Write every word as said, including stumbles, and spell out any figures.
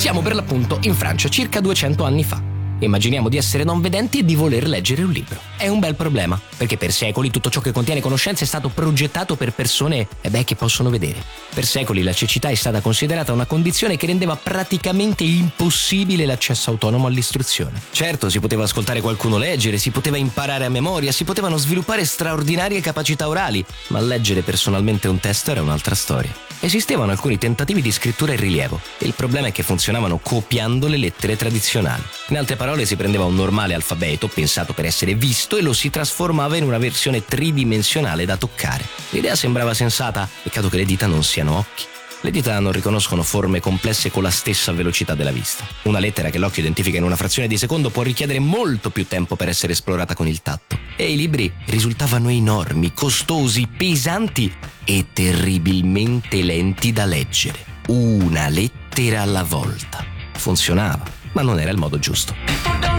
Siamo per l'appunto in Francia circa duecento anni fa. Immaginiamo di essere non vedenti e di voler leggere un libro. È un bel problema, perché per secoli tutto ciò che contiene conoscenza è stato progettato per persone eh beh, che possono vedere. Per secoli la cecità è stata considerata una condizione che rendeva praticamente impossibile l'accesso autonomo all'istruzione. Certo, si poteva ascoltare qualcuno leggere, si poteva imparare a memoria, si potevano sviluppare straordinarie capacità orali, ma leggere personalmente un testo era un'altra storia. Esistevano alcuni tentativi di scrittura in rilievo. Il problema è che funzionavano copiando le lettere tradizionali. In altre parole, si prendeva un normale alfabeto pensato per essere visto e lo si trasformava in una versione tridimensionale da toccare. L'idea sembrava sensata, peccato che le dita non siano occhi. Le dita non riconoscono forme complesse con la stessa velocità della vista. Una lettera che l'occhio identifica in una frazione di secondo può richiedere molto più tempo per essere esplorata con il tatto. E i libri risultavano enormi, costosi, pesanti e terribilmente lenti da leggere. Una lettera alla volta. Funzionava, ma non era il modo giusto.